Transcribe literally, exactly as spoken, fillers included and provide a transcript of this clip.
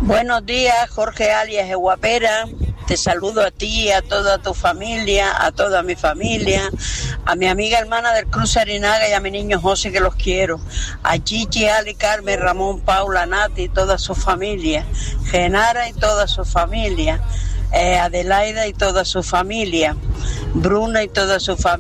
Buenos días, Jorge alias Eguapera. Te saludo a ti, a toda tu familia, a toda mi familia, a mi amiga hermana del Cruz Arinaga y a mi niño José, que los quiero, a Chichi, Ali, Carmen, Ramón, Paula, Nati y toda su familia, Genara y toda su familia, eh, Adelaida y toda su familia, Bruna y toda su familia.